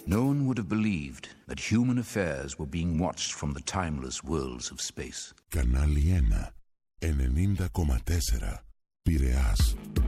No one would have believed that human affairs were being watched from the timeless worlds of space. Κανάλι 1, 90,4, Πειραιάς.